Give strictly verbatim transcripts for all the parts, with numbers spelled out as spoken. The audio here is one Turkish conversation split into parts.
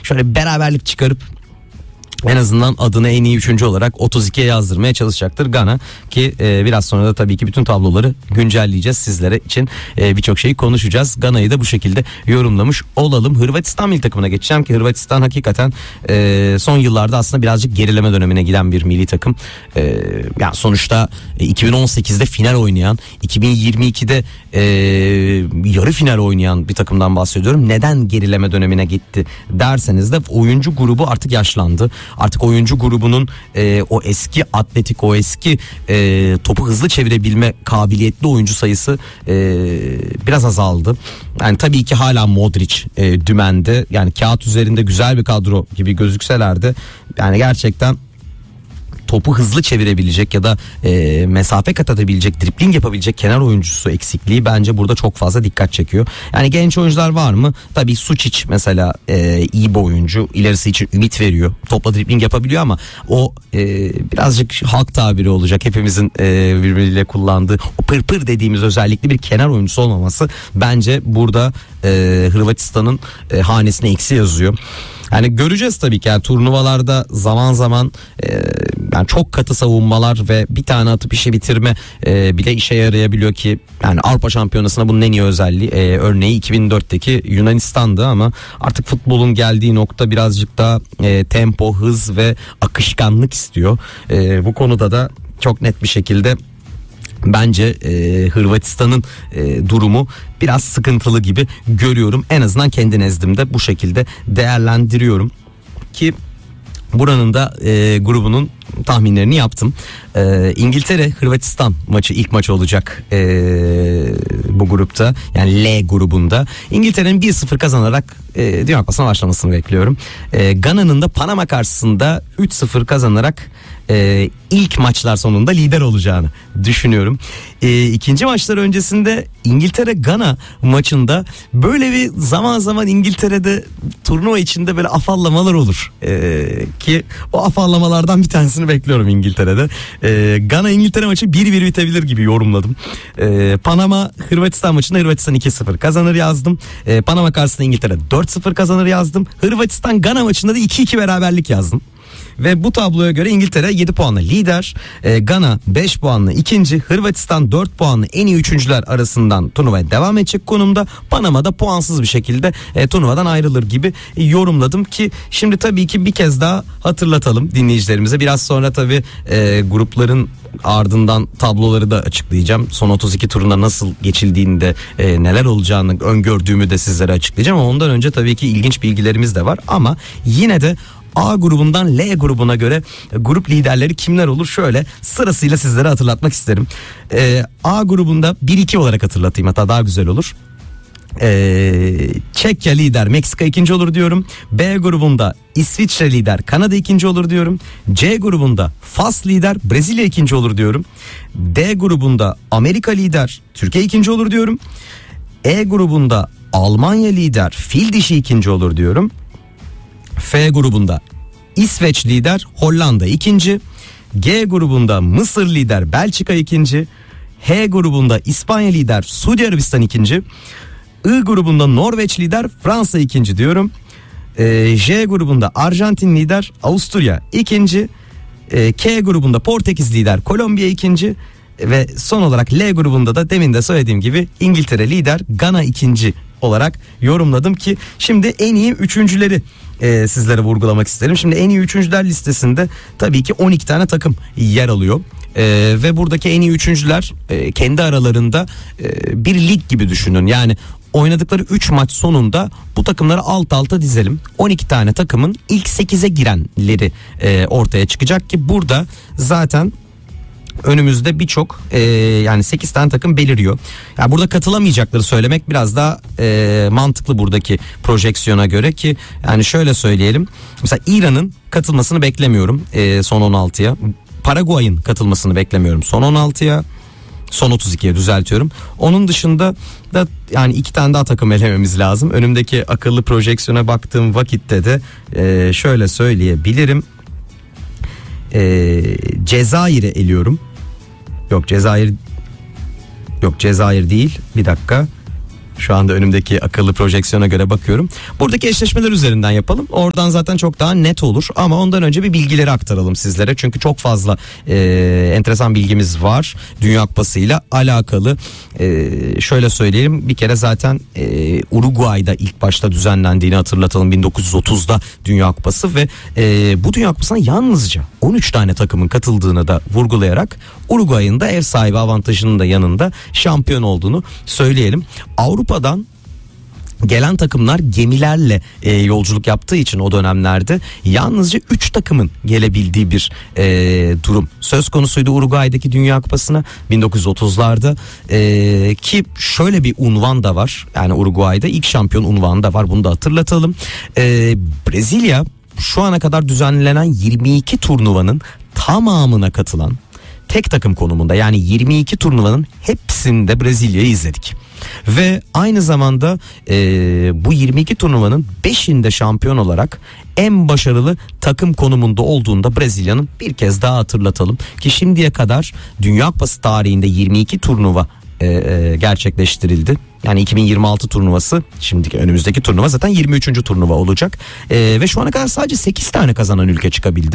şöyle beraberlik çıkarıp en azından adını en iyi üçüncü olarak otuz ikiye yazdırmaya çalışacaktır Gana ki e, biraz sonra da tabii ki bütün tabloları güncelleyeceğiz sizlere için e, birçok şeyi konuşacağız. Gana'yı da bu şekilde yorumlamış olalım. Hırvatistan milli takımına geçeceğim ki Hırvatistan hakikaten e, son yıllarda aslında birazcık gerileme dönemine giden bir milli takım. E, yani sonuçta e, iki bin on sekizde final oynayan, iki bin yirmi ikide e, yarı final oynayan bir takımdan bahsediyorum. Neden gerileme dönemine gitti derseniz de oyuncu grubu artık yaşlandı. Artık oyuncu grubunun e, o eski atletik, o eski e, topu hızlı çevirebilme kabiliyetli oyuncu sayısı e, biraz azaldı. Yani tabii ki hala Modric e, dümende, yani kağıt üzerinde güzel bir kadro gibi gözükseler de yani gerçekten topu hızlı çevirebilecek ya da e, mesafe kat edebilecek, dribling yapabilecek kenar oyuncusu eksikliği bence burada çok fazla dikkat çekiyor. Yani genç oyuncular var mı? Tabii Sučić mesela e, iyi bir oyuncu, ilerisi için ümit veriyor. Topla dribling yapabiliyor ama o e, birazcık halk tabiri olacak. Hepimizin e, birbiriyle kullandığı o pırpır dediğimiz özellikle bir kenar oyuncusu olmaması bence burada e, Hırvatistan'ın e, hanesine eksi yazıyor. Yani göreceğiz tabii ki, yani turnuvalarda zaman zaman e, yani çok katı savunmalar ve bir tane atıp işi bitirme e, bile işe yarayabiliyor ki yani Avrupa Şampiyonası'na bunun en iyi özelliği e, örneği iki bin dörtteki Yunanistan'dı ama artık futbolun geldiği nokta birazcık daha e, tempo, hız ve akışkanlık istiyor. E, bu konuda da çok net bir şekilde bence e, Hırvatistan'ın e, durumu biraz sıkıntılı gibi görüyorum. En azından kendi nezdimde bu şekilde değerlendiriyorum ki buranın da e, grubunun tahminlerini yaptım. E, İngiltere Hırvatistan maçı ilk maç olacak e, bu grupta, yani L grubunda. İngiltere'nin bir sıfır kazanarak e, Dünya Kupası'na başlamasını bekliyorum. E, Gana'nın da Panama karşısında üç sıfır kazanarak e, ilk maçlar sonunda lider olacağını düşünüyorum. E, ikinci maçlar öncesinde İngiltere Gana maçında böyle bir zaman zaman İngiltere'de turnuva içinde böyle afallamalar olur. E, ki o afallamalardan bir tanesini bekliyorum İngiltere'de. E, Gana İngiltere maçı bir bir bitebilir gibi yorumladım. E, Panama Hırvatistan maçında Hırvatistan iki sıfır kazanır yazdım. E, Panama karşısında İngiltere dört sıfır kazanır yazdım. Hırvatistan Gana maçında da iki iki beraberlik yazdım. Ve bu tabloya göre İngiltere yedi puanla lider, e, Gana beş puanla ikinci, Hırvatistan dört puanla en iyi üçüncüler arasından turnuvaya devam edecek konumda. Panama da puansız bir şekilde e, turnuvadan ayrılır gibi e, yorumladım ki şimdi tabii ki bir kez daha hatırlatalım dinleyicilerimize. Biraz sonra tabii e, grupların ardından tabloları da açıklayacağım. Son otuz iki turunda nasıl geçildiğini de e, neler olacağını öngördüğümü de sizlere açıklayacağım. Ama ondan önce tabii ki ilginç bilgilerimiz de var ama yine de A grubundan L grubuna göre grup liderleri kimler olur? Şöyle sırasıyla sizlere hatırlatmak isterim. Ee, A grubunda bir iki olarak hatırlatayım, hatta daha güzel olur. Ee, Çekya lider, Meksika ikinci olur diyorum. B grubunda İsviçre lider, Kanada ikinci olur diyorum. C grubunda Fas lider, Brezilya ikinci olur diyorum. D grubunda Amerika lider, Türkiye ikinci olur diyorum. E grubunda Almanya lider, Fil dişi ikinci olur diyorum. F grubunda İsveç lider, Hollanda ikinci. G grubunda Mısır lider, Belçika ikinci. H grubunda İspanya lider, Suudi Arabistan ikinci. I grubunda Norveç lider, Fransa ikinci diyorum. Ee, J grubunda Arjantin lider, Avusturya ikinci. Ee, K grubunda Portekiz lider, Kolombiya ikinci. Ve son olarak L grubunda da demin de söylediğim gibi İngiltere lider, Gana ikinci olarak yorumladım ki şimdi en iyi üçüncüleri e, sizlere vurgulamak isterim. Şimdi en iyi üçüncüler listesinde tabii ki on iki tane takım yer alıyor. E, ve buradaki en iyi üçüncüler e, kendi aralarında e, bir lig gibi düşünün. Yani oynadıkları üç maç sonunda bu takımları alt alta dizelim. on iki tane takımın ilk sekize girenleri e, ortaya çıkacak ki burada zaten önümüzde birçok e, yani sekiz tane takım beliriyor. Yani burada katılamayacakları söylemek biraz daha e, mantıklı buradaki projeksiyona göre ki yani şöyle söyleyelim. Mesela İran'ın katılmasını beklemiyorum e, son on altıya. Paraguay'ın katılmasını beklemiyorum son on altıya. Son otuz ikiye düzeltiyorum. Onun dışında da yani iki tane daha takım elememiz lazım. Önümdeki akıllı projeksiyona baktığım vakitte de e, şöyle söyleyebilirim. Ee, Cezayir'i eliyorum. Yok Cezayir Yok Cezayir değil. Bir dakika. Şu anda önümdeki akıllı projeksiyona göre bakıyorum. Buradaki eşleşmeler üzerinden yapalım. Oradan zaten çok daha net olur. Ama ondan önce bir bilgileri aktaralım sizlere. Çünkü çok fazla e, enteresan bilgimiz var. Dünya Kupası ile alakalı. E, şöyle söyleyelim. Bir kere zaten e, Uruguay'da ilk başta düzenlendiğini hatırlatalım. bin dokuz yüz otuzda Dünya Kupası ve e, bu Dünya Kupası'na yalnızca on üç tane takımın katıldığını da vurgulayarak Uruguay'ın da ev sahibi avantajının da yanında şampiyon olduğunu söyleyelim. Avrupa'dan gelen takımlar gemilerle e, yolculuk yaptığı için o dönemlerde yalnızca üç takımın gelebildiği bir e, durum söz konusuydu Uruguay'daki Dünya Kupası'na bin dokuz yüz otuzlarda e, ki şöyle bir unvan da var. Yani Uruguay'da ilk şampiyon unvanı da var, bunu da hatırlatalım. E, Brezilya şu ana kadar düzenlenen yirmi iki turnuvanın tamamına katılan tek takım konumunda, yani yirmi iki turnuvanın hepsinde Brezilya'yı izledik. Ve aynı zamanda e, bu yirmi iki turnuvanın beşinde şampiyon olarak en başarılı takım konumunda olduğunda Brezilya'nın bir kez daha hatırlatalım. Ki şimdiye kadar Dünya Kupası tarihinde yirmi iki turnuva e, e, gerçekleştirildi. Yani iki bin yirmi altı turnuvası, şimdiki önümüzdeki turnuva zaten yirmi üçüncü turnuva olacak. E, ve şu ana kadar sadece sekiz tane kazanan ülke çıkabildi.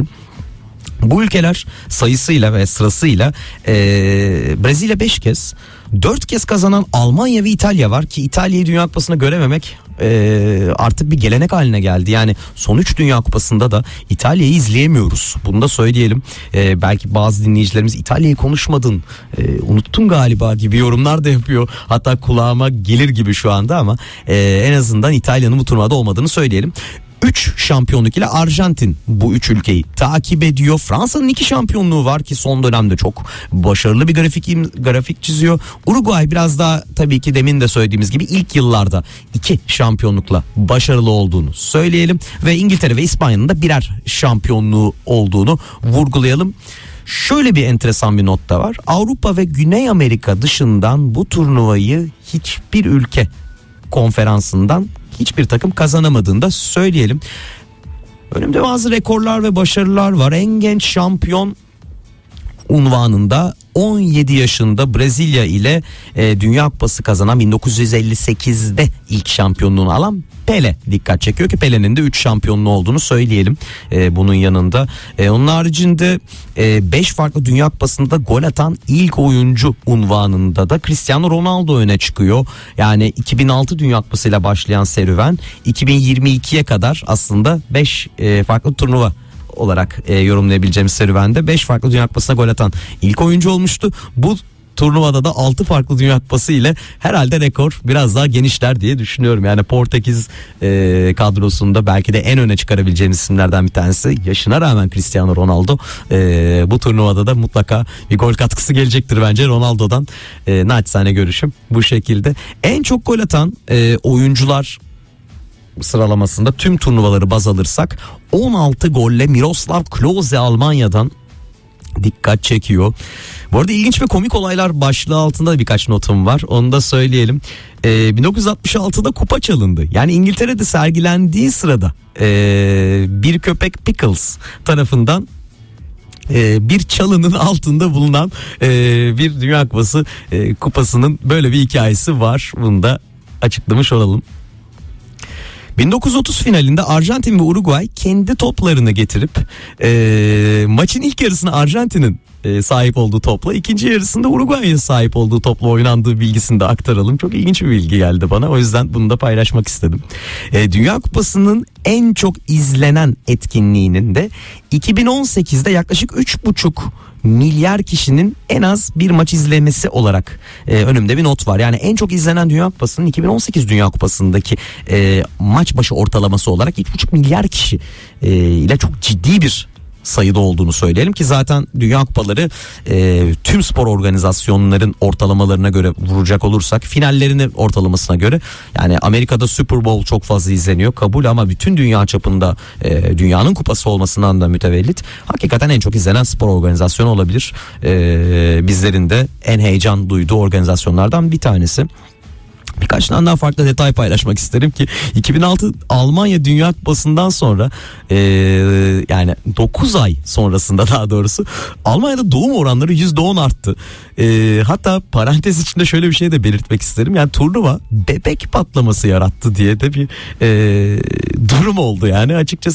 Bu ülkeler sayısıyla ve sırasıyla e, Brezilya beş kez, dört kez kazanan Almanya ve İtalya var ki İtalya'yı Dünya Kupası'na görememek e, artık bir gelenek haline geldi. Yani son üç Dünya Kupası'nda da İtalya'yı izleyemiyoruz. Bunu da söyleyelim. E, belki bazı dinleyicilerimiz İtalya'yı konuşmadın, e, unuttun galiba gibi yorumlar da yapıyor. Hatta kulağıma gelir gibi şu anda ama e, en azından İtalya'nın bu turnuvada olmadığını söyleyelim. üç şampiyonluk ile Arjantin bu üç ülkeyi takip ediyor. Fransa'nın iki şampiyonluğu var ki son dönemde çok başarılı bir grafik grafik çiziyor. Uruguay biraz daha tabii ki demin de söylediğimiz gibi ilk yıllarda iki şampiyonlukla başarılı olduğunu söyleyelim. Ve İngiltere ve İspanya'nın da birer şampiyonluğu olduğunu vurgulayalım. Şöyle bir enteresan bir not da var. Avrupa ve Güney Amerika dışından bu turnuvayı hiçbir ülke konferansından hiçbir takım kazanamadığını da söyleyelim. Önümde bazı rekorlar ve başarılar var. En genç şampiyon unvanında on yedi yaşında Brezilya ile e, Dünya Kupası kazanan bin dokuz yüz elli sekizde ilk şampiyonluğunu alan Pele dikkat çekiyor ki Pele'nin de üç şampiyonluğu olduğunu söyleyelim e, bunun yanında. E, onun haricinde beş e, farklı Dünya Kupası'nda gol atan ilk oyuncu unvanında da Cristiano Ronaldo öne çıkıyor. Yani iki bin altı Dünya Kupası ile başlayan serüven iki bin yirmi ikiye kadar aslında beş e, farklı turnuva olarak e, yorumlayabileceğimiz serüvende beş farklı Dünya Kupası'na gol atan ilk oyuncu olmuştu. Bu turnuvada da altı farklı Dünya Kupası ile herhalde rekor biraz daha genişler diye düşünüyorum. Yani Portekiz e, kadrosunda belki de en öne çıkarabileceğimiz isimlerden bir tanesi. Yaşına rağmen Cristiano Ronaldo e, bu turnuvada da mutlaka bir gol katkısı gelecektir bence Ronaldo'dan. E, naçizane görüşüm bu şekilde. En çok gol atan e, oyuncular sıralamasında tüm turnuvaları baz alırsak on altı golle Miroslav Klose Almanya'dan dikkat çekiyor. Bu arada ilginç ve komik olaylar başlığı altında birkaç notum var. Onu da söyleyelim. Ee, bin dokuz yüz altmış altıda kupa çalındı. Yani İngiltere'de sergilendiği sırada ee, bir köpek Pickles tarafından Ee, bir çalının altında bulunan e, bir Dünya Kupası e, kupasının böyle bir hikayesi var. Bunu da açıklamış olalım. bin dokuz yüz otuz finalinde Arjantin ve Uruguay kendi toplarını getirip e, maçın ilk yarısını Arjantin'in e, sahip olduğu topla, ikinci yarısında Uruguay'ın sahip olduğu topla oynandığı bilgisini de aktaralım. Çok ilginç bir bilgi geldi bana, o yüzden bunu da paylaşmak istedim. E, Dünya Kupası'nın en çok izlenen etkinliğinin de iki bin on sekizde yaklaşık üç buçuk milyar kişinin en az bir maç izlemesi olarak e, önümde bir not var. Yani en çok izlenen Dünya Kupası'nın iki bin on sekiz Dünya Kupası'ndaki e, maç başı ortalaması olarak iki buçuk milyar kişi e, ile çok ciddi bir sayıda olduğunu söyleyelim ki zaten Dünya Kupaları e, tüm spor organizasyonların ortalamalarına göre vuracak olursak finallerinin ortalamasına göre, yani Amerika'da Super Bowl çok fazla izleniyor kabul, ama bütün dünya çapında e, dünyanın kupası olmasından da mütevellit hakikaten en çok izlenen spor organizasyonu olabilir. E, bizlerin de en heyecan duyduğu organizasyonlardan bir tanesi. birkaç tane daha farklı detay paylaşmak isterim ki iki bin altı Almanya Dünya Kupası'ndan sonra e, yani dokuz ay sonrasında daha doğrusu Almanya'da doğum oranları yüzde on arttı. E, hatta parantez içinde şöyle bir şey de belirtmek isterim. Yani turnuva bebek patlaması yarattı diye de bir e, durum oldu yani açıkçası.